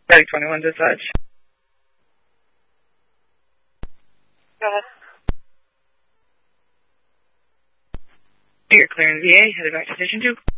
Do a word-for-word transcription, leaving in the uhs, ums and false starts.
Static twenty-one dispatch. Go ahead. You're clearing V A, headed back to station two.